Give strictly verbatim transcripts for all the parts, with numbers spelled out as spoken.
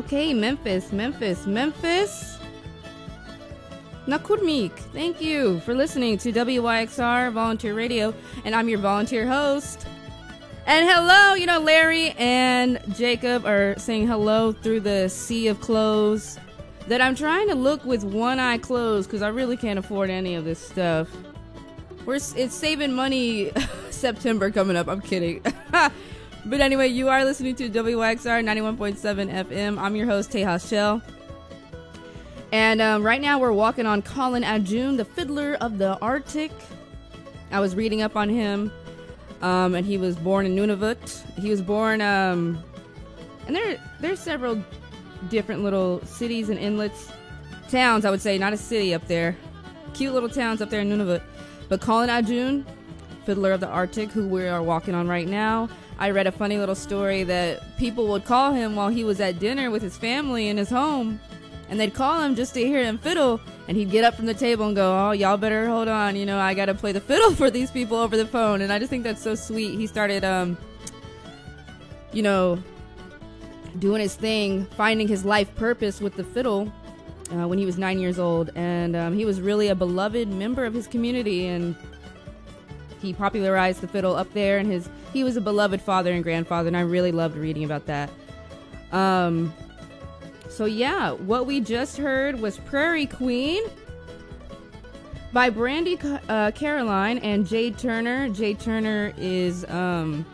Okay, Memphis, Memphis, Memphis. Nakurmik, thank you for listening to W Y X R Volunteer Radio, and I'm your volunteer host. And hello, you know, Larry and Jacob are saying hello through the sea of clothes that I'm trying to look with one eye closed because I really can't afford any of this stuff. We're it's saving money September coming up. I'm kidding. But anyway, you are listening to W Y X R ninety-one point seven F M. I'm your host, Tejas Shell. And um, right now we're walking on Colin Adjun, the fiddler of the Arctic. I was reading up on him, um, and he was born in Nunavut. He was born, um, and there there's several different little cities and inlets, towns, I would say, not a city up there. Cute little towns up there in Nunavut. But Colin Adjun, fiddler of the Arctic, who we are walking on right now, I read a funny little story that people would call him while he was at dinner with his family in his home, and they'd call him just to hear him fiddle, and he'd get up from the table and go, oh, y'all better hold on, you know, I gotta play the fiddle for these people over the phone. And I just think that's so sweet. He started, um, you know, doing his thing, finding his life purpose with the fiddle uh, when he was nine years old, and um, he was really a beloved member of his community, and he popularized the fiddle up there, and his he was a beloved father and grandfather, and I really loved reading about that. Um, so yeah, what we just heard was Prairie Queen by Brandy uh, Caroline and Jade Turner. Jade Turner is um,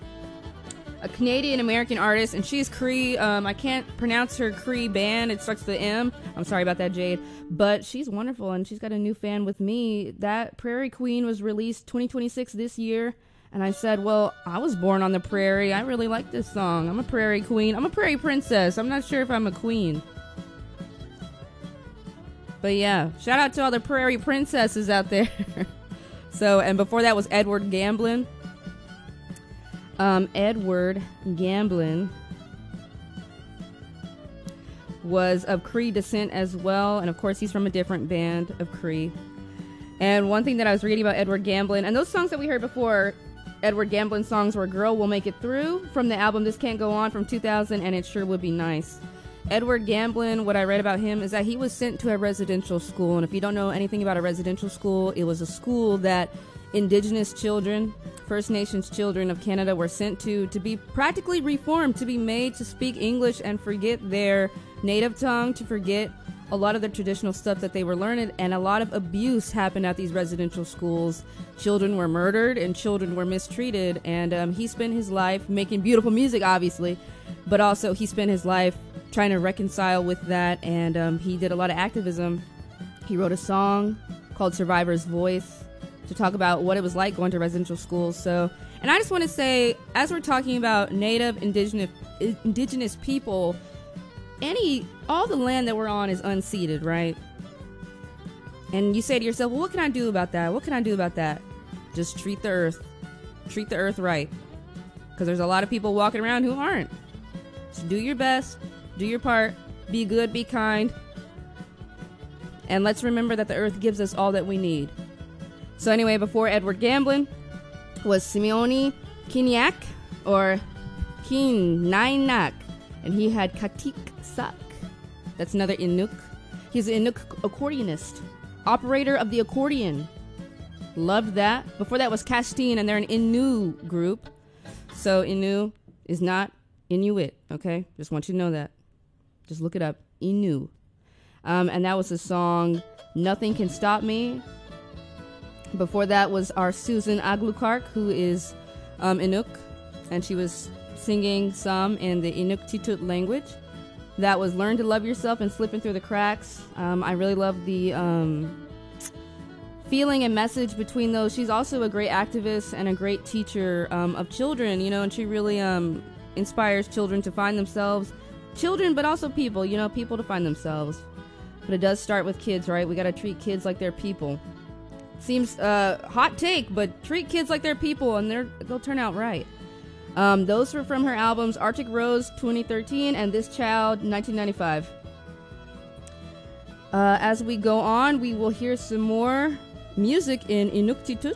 a Canadian-American artist, and she's Cree. Um, I can't pronounce her Cree band. It starts with the M. I'm sorry about that, Jade. But she's wonderful, and she's got a new fan with me. That Prairie Queen was released twenty twenty-six this year, and I said, well, I was born on the prairie. I really like this song. I'm a prairie queen. I'm a prairie princess. I'm not sure if I'm a queen. But yeah, shout out to all the prairie princesses out there. So, and before that was Edward Gamblin. Um, Edward Gamblin was of Cree descent as well, and of course he's from a different band of Cree. And one thing that I was reading about Edward Gamblin, and those songs that we heard before, Edward Gamblin songs were Girl Will Make It Through from the album This Can't Go On from two thousand, and It Sure Would Be Nice. Edward Gamblin, what I read about him is that he was sent to a residential school, and if you don't know anything about a residential school, it was a school that Indigenous children, First Nations children of Canada were sent to to be practically reformed, to be made to speak English and forget their native tongue, to forget a lot of the traditional stuff that they were learning, and a lot of abuse happened at these residential schools. Children were murdered and children were mistreated, and um, he spent his life making beautiful music, obviously, but also he spent his life trying to reconcile with that, and um, he did a lot of activism. He wrote a song called Survivor's Voice to talk about what it was like going to residential schools. So, and I just want to say, as we're talking about Native, indigenous, indigenous people, any, all the land that we're on is unceded, right? And you say to yourself, well, what can I do about that? What can I do about that? Just treat the earth. Treat the earth right. Because there's a lot of people walking around who aren't. So do your best. Do your part. Be good. Be kind. And let's remember that the earth gives us all that we need. So anyway, before Edward Gamblin was Simeoni Kinyak, or Kinainak, and he had Katik Sak. That's another Inuk. He's an Inuk accordionist, operator of the accordion. Loved that. Before that was Kashtine, and they're an Innu group. So Innu is not Inuit, okay? Just want you to know that. Just look it up. Innu. Um, and that was the song Nothing Can Stop Me. Before that was our Susan Aglukark, who is um, Inuk, and she was singing some in the Inuktitut language. That was Learn to Love Yourself and Slipping Through the Cracks. Um, I really love the um, feeling and message between those. She's also a great activist and a great teacher um, of children, you know, and she really um, inspires children to find themselves. Children, but also people, you know, people to find themselves. But it does start with kids, right? We got to treat kids like they're people. Seems uh, hot take, but treat kids like they're people, and they're they'll turn out right. Um, those were from her albums Arctic Rose twenty thirteen and This Child nineteen ninety-five. Uh, as we go on, we will hear some more music in Inuktitut.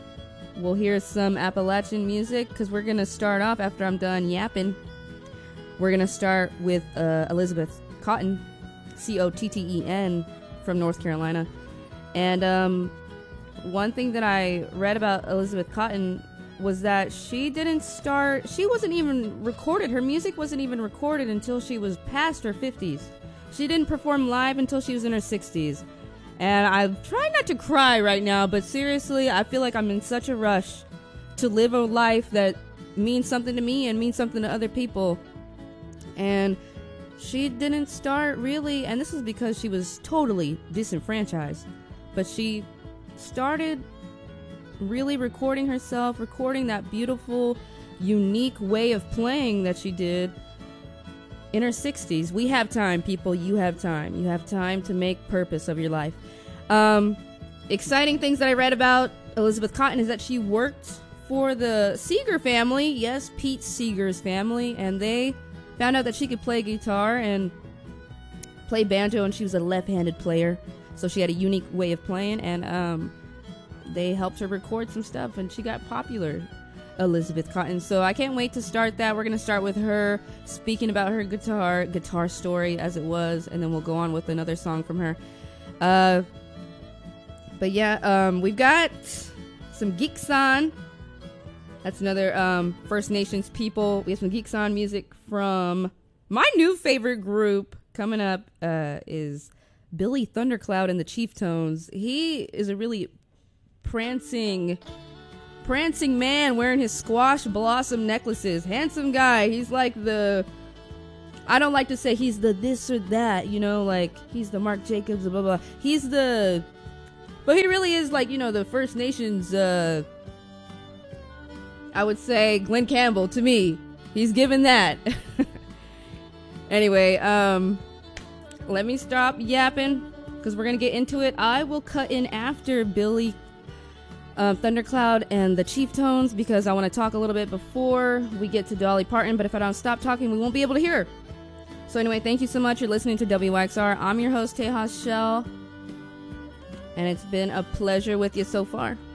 We'll hear some Appalachian music because we're going to start off after I'm done yapping. We're going to start with uh, Elizabeth Cotten, C O T T E N, from North Carolina. And um, one thing that I read about Elizabeth Cotten was that she didn't start, she wasn't even recorded, her music wasn't even recorded until she was past her fifties. She didn't perform live until she was in her sixties. And I'm trying not to cry right now, but seriously, I feel like I'm in such a rush to live a life that means something to me and means something to other people. And she didn't start really, and this is because she was totally disenfranchised, but she started really recording herself, recording that beautiful, unique way of playing that she did in her sixties. We have time, people. You have time. You have time to make purpose of your life. Um, exciting things that I read about Elizabeth Cotten is that she worked for the Seeger family. Yes, Pete Seeger's family. And they found out that she could play guitar and play banjo, and she was a left-handed player. So she had a unique way of playing, and um, they helped her record some stuff, and she got popular, Elizabeth Cotten. So I can't wait to start that. We're going to start with her speaking about her guitar, guitar story as it was, and then we'll go on with another song from her. Uh, but yeah, um, we've got some Geekson. That's another um, First Nations people. We have some Geekson music from my new favorite group coming up uh, is Billy Thundercloud and the Chieftones. He is a really prancing prancing man wearing his squash blossom necklaces. Handsome guy. He's like the, I don't like to say he's the this or that, you know, like he's the Mark Jacobs, blah blah. He's the, but he really is like, you know, the First Nations, uh I would say Glenn Campbell to me. He's given that. Anyway, um let me stop yapping because we're gonna get into it. I will cut in after Billy Uh, Thundercloud and the Chieftones because I want to talk a little bit before we get to Dolly Parton, but if I don't stop talking, we won't be able to hear her. So anyway, thank you so much. You're listening to W Y X R. I'm your host, Tejas Shell, and it's been a pleasure with you so far.